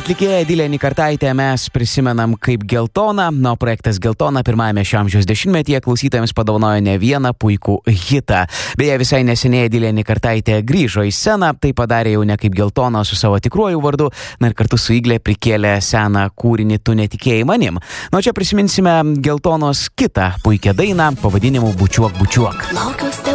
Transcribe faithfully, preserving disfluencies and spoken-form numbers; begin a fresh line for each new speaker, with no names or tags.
Atlikėja Edilė Nikartaitė mes prisimenam kaip Geltona, na, projektas Geltona pirmajame šio amžiaus dešimtmetyje klausytojams padovanojo ne vieną puikų hitą. Beje, visai neseniai Edilė Nikartaitė grįžo į sceną, tai padarė jau ne kaip Geltona su savo tikruoju vardu, na ir kartu su Igle prikėlė seną kūrinį Tu netikėjai manim. Na, čia prisiminsime Geltonos kitą puikią dainą pavadinimu Bučiuok, bučiuok.